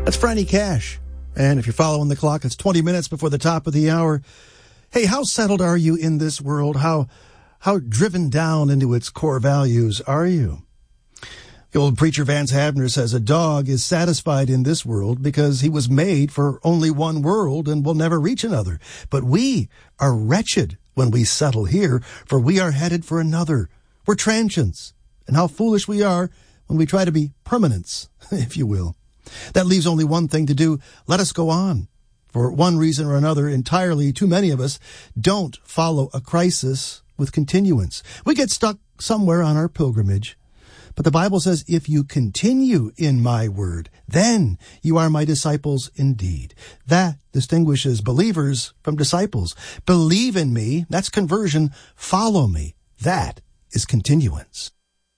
That's Franny Cash. And if you're following the clock, it's 20 minutes before the top of the hour. Hey, how settled are you in this world? How driven down into its core values are you? The old preacher Vance Havner says a dog is satisfied in this world because he was made for only one world and will never reach another. But we are wretched when we settle here, for we are headed for another. We're transients. And how foolish we are when we try to be permanents, if you will. That leaves only one thing to do. Let us go on. For one reason or another, entirely too many of us don't follow a crisis with continuance. We get stuck somewhere on our pilgrimage. But the Bible says, if you continue in my word, then you are my disciples indeed. That distinguishes believers from disciples. Believe in me, that's conversion. Follow me, that is continuance.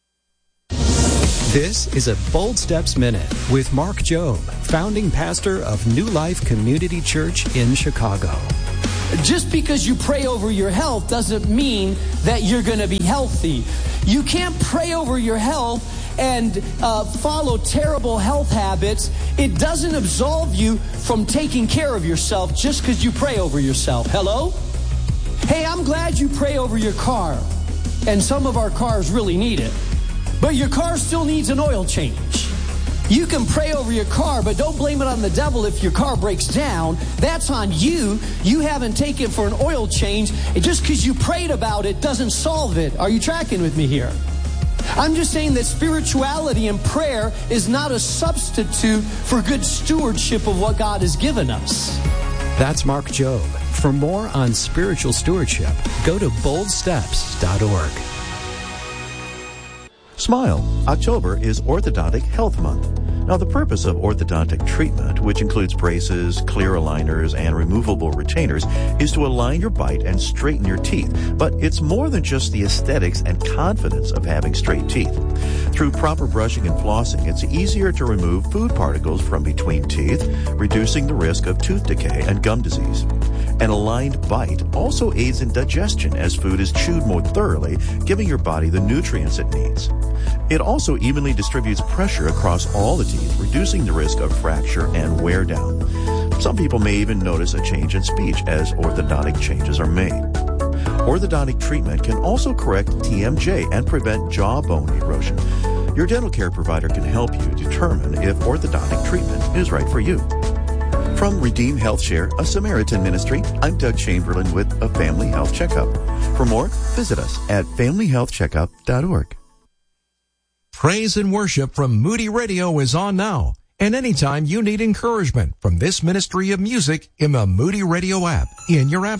This is a Bold Steps Minute with Mark Jobe, founding pastor of New Life Community Church in Chicago. Just because you pray over your health doesn't mean that you're going to be healthy. You can't pray over your health and follow terrible health habits. It doesn't absolve you from taking care of yourself just because you pray over yourself. Hello? Hey, I'm glad you pray over your car. And some of our cars really need it. But your car still needs an oil change. You can pray over your car, but don't blame it on the devil if your car breaks down. That's on you. You haven't taken it for an oil change. And just because you prayed about it doesn't solve it. Are you tracking with me here? I'm just saying that spirituality and prayer is not a substitute for good stewardship of what God has given us. That's Mark Jobe. For more on spiritual stewardship, go to boldsteps.org. Smile. October is Orthodontic Health Month. Now, the purpose of orthodontic treatment, which includes braces, clear aligners, and removable retainers, is to align your bite and straighten your teeth. But it's more than just the aesthetics and confidence of having straight teeth. Through proper brushing and flossing, it's easier to remove food particles from between teeth, reducing the risk of tooth decay and gum disease. An aligned bite also aids in digestion as food is chewed more thoroughly, giving your body the nutrients it needs. It also evenly distributes pressure across all the teeth, reducing the risk of fracture and wear down. Some people may even notice a change in speech as orthodontic changes are made. Orthodontic treatment can also correct TMJ and prevent jawbone erosion. Your dental care provider can help you determine if orthodontic treatment is right for you. From Redeem Health Share, a Samaritan ministry, I'm Doug Chamberlain with a Family Health Checkup. For more, visit us at familyhealthcheckup.org. Praise and worship from Moody Radio is on now. And anytime you need encouragement from this ministry of music in the Moody Radio app, in your app